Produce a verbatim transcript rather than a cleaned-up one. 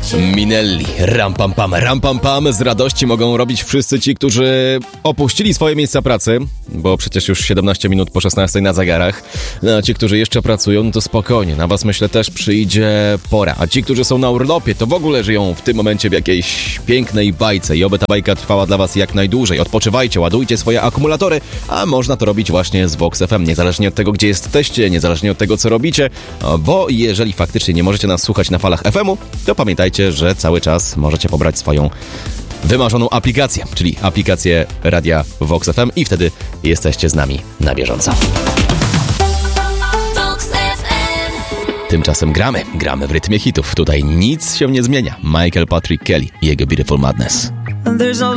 Minelli, ram pam pam, ram pam pam. Z radości mogą robić wszyscy ci, którzy opuścili swoje miejsca pracy, bo przecież już siedemnaście minut po szesnastej na zegarach. No, a ci, którzy jeszcze pracują, no to spokojnie, na was myślę też przyjdzie pora. A ci, którzy są na urlopie, to w ogóle żyją w tym momencie w jakiejś pięknej bajce i oby ta bajka trwała dla was jak najdłużej. Odpoczywajcie, ładujcie swoje akumulatory, a można to robić właśnie z Vox F M, niezależnie od tego, gdzie jesteście, niezależnie od tego, co robicie, bo jeżeli faktycznie nie możecie nas słuchać na falach F M u, to pamiętajcie, że cały czas możecie pobrać swoją wymarzoną aplikację, czyli aplikację Radia Vox F M i wtedy jesteście z nami na bieżąco. Tymczasem gramy, gramy w rytmie hitów. Tutaj nic się nie zmienia. Michael Patrick Kelly, jego Beautiful Madness.